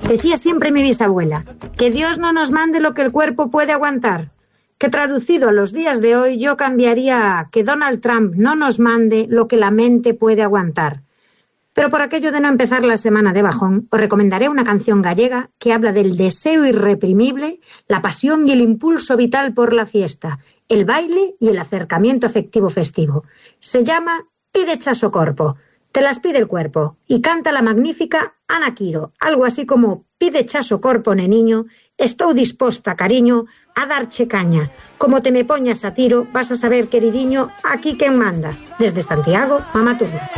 Decía siempre mi bisabuela, que Dios no nos mande lo que el cuerpo puede aguantar. Que traducido a los días de hoy yo cambiaría a que Donald Trump no nos mande lo que la mente puede aguantar. Pero por aquello de no empezar la semana de bajón, os recomendaré una canción gallega que habla del deseo irreprimible, la pasión y el impulso vital por la fiesta, el baile y el acercamiento afectivo festivo. Se llama Pide Chaso Corpo, te las pide el cuerpo, y canta la magnífica Ana Quiro, algo así como Pide Chaso Corpo, neniño, estou disposta, cariño, a darche caña. Como te me poñas a tiro, vas a saber, queridiño, aquí quen manda. Desde Santiago, Mamá Turbo.